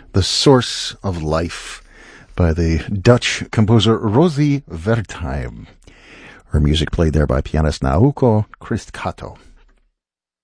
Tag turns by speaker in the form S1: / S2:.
S1: The Source of Life by the Dutch composer Rosie Wertheim. Her music played there by pianist Naoko Christkato.